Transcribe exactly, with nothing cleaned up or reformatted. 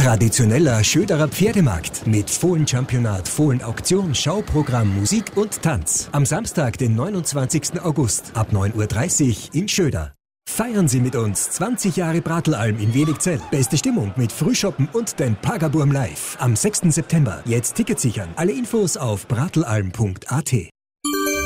Traditioneller Schöderer Pferdemarkt mit Fohlenchampionat, Fohlenauktion, Schauprogramm, Musik und Tanz. Am Samstag, den neunundzwanzigsten August ab neun Uhr dreißig in Schöder. Feiern Sie mit uns zwanzig Jahre Bratelalm in Wenigzell. Beste Stimmung mit Frühschoppen und den Pagaburm live am sechsten September. Jetzt Tickets sichern. Alle Infos auf bratelalm punkt at.